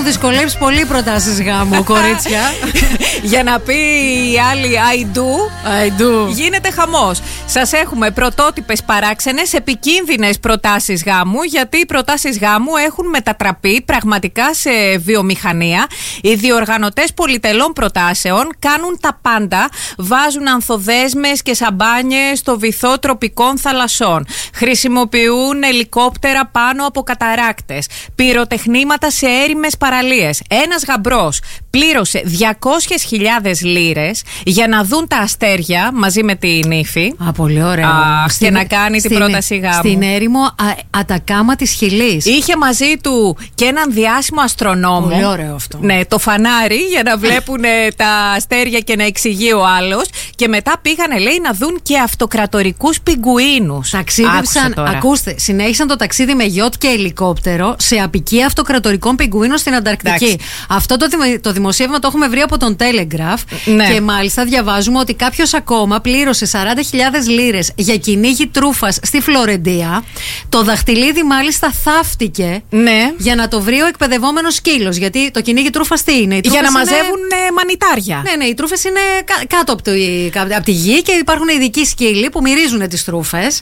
δυσκολέψει πολύ προτάσεις γάμου, κορίτσια. Για να πει η άλλη I do. Γίνεται χαμός. Σας έχουμε πρωτότυπες παράξενες, επικίνδυνες προτάσεις γάμου, γιατί οι προτάσεις γάμου έχουν μετατραπεί πραγματικά σε βιομηχανία. Οι διοργανωτές πολυτελών προτάσεων κάνουν τα πάντα. Βάζουν ανθοδέσμες και σαμπάνιες στο βυθό τροπικών θαλασσών. Χρησιμοποιούν ελικόπτερα πάνω από καταράκτες. Πυροτεχνήματα σε έρημες παραλίες. Ένας γαμπρός πλήρωσε 200.000 λίρες για να δουν τα αστέρια μαζί με την ύφη. Πολύ ωραίο. Και να κάνει την πρόταση γάμου. Στην έρημο Ατακάμα της Χιλής. Είχε μαζί του και έναν διάσημο αστρονόμο. Πολύ ωραίο αυτό. Ναι, το φανάρι για να βλέπουν τα αστέρια και να εξηγεί ο άλλος. Και μετά πήγανε, λέει, να δουν και αυτοκρατορικούς πιγκουίνους. Ταξίδεψαν, ακούστε, συνέχισαν το ταξίδι με γιότ και ελικόπτερο σε απικία αυτοκρατορικών πιγκουίνων στην Ανταρκτική. Εντάξει. Αυτό το δημοσίευμα το έχουμε βρει από τον Telegraph. Ναι. Και μάλιστα διαβάζουμε ότι κάποιος ακόμα πλήρωσε 40.000 λίρες για κυνήγι τρούφας στη Φλωρεντία. Το δαχτυλίδι μάλιστα θαύτηκε, ναι, για να το βρει ο εκπαιδευόμενος σκύλος. Γιατί το κυνήγι τρούφας τι είναι? Για να μαζεύουν μανιτάρια. Ναι, οι τρούφες είναι κάτω από τη γη και υπάρχουν ειδικοί σκύλοι που μυρίζουν τις τρούφες.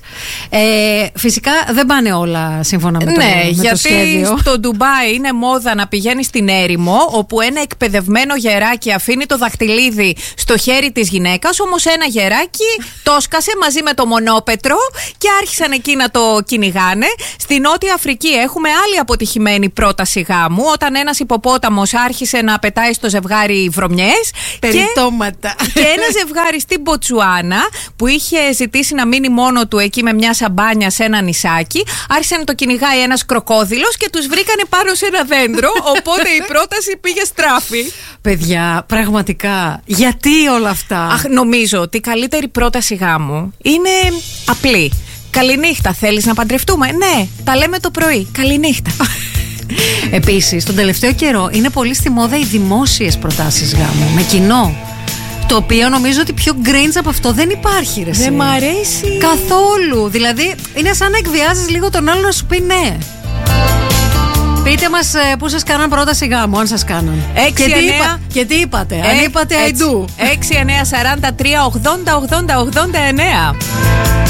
Φυσικά δεν πάνε όλα σύμφωνα με το σχέδιο. Γιατί στο Ντουμπάι είναι μόδα να πηγαίνει στην έρημο, όπου ένα εκπαιδευμένο γεράκι αφήνει το δαχτυλίδι στο χέρι της γυναίκας, όμως ένα γεράκι το σκάσε μαζί με το μονόπετρο και άρχισαν εκεί να το κυνηγάνε. Στη Νότια Αφρική έχουμε άλλη αποτυχημένη πρόταση γάμου, όταν ένας υποπόταμος άρχισε να πετάει στο ζευγάρι βρωμιές. Περιτώματα. Και ένα ζευγάρι στην Μποτσουάνα που είχε ζητήσει να μείνει μόνο του εκεί με μια σαμπάνια σε ένα νησάκι, άρχισε να το κυνηγάει ένας κροκόδιλος και τους βρήκανε πάνω σε ένα δέντρο. Οπότε η πρόταση πήγε στράφη. Παιδιά, πραγματικά, γιατί όλα αυτά? Νομίζω ότι η καλύτερη πρόταση γάμου είναι απλή. Καληνύχτα, θέλεις να παντρευτούμε? Ναι, τα λέμε το πρωί. Καληνύχτα. Επίσης, τον τελευταίο καιρό είναι πολύ στη μόδα οι δημόσιες προτάσεις γάμου με κοινό. Το οποίο νομίζω ότι πιο cringe από αυτό δεν υπάρχει, ρε. Δεν μ' αρέσει καθόλου. Δηλαδή, είναι σαν να εκβιάζεις λίγο τον άλλο να σου πει ναι. Πείτε μας πού σας κάναν πρόταση γάμου, αν σας κάναν. Και τι είπατε, αν είπατε I do. 6, 9, 43, 80, 80, 89.